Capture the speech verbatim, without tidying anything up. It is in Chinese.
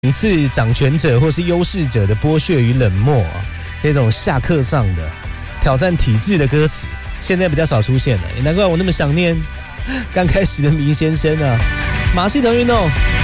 讽刺掌权者或是优势者的剥削与冷漠啊，这种下课上的挑战体制的歌词，现在比较少出现了，也难怪我那么想念刚开始的迷先生啊，马戏团运动。